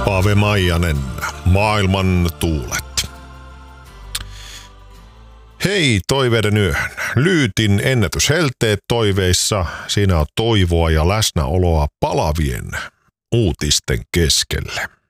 Paave Maijanen, maailman tuulet. Hei toiveiden yöhön. Lyytin ennätyshelteet toiveissa. Siinä on toivoa ja läsnäoloa palavien uutisten keskelle.